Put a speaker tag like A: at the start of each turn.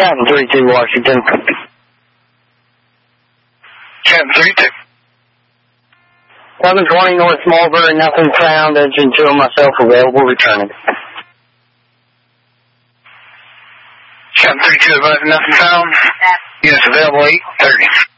A: Captain 32 Washington.
B: Captain 32.
A: 1120 North Mulberry, nothing found. Engine 2 and myself available, returning.
B: Captain 32 advising nothing found. Units available 8:30.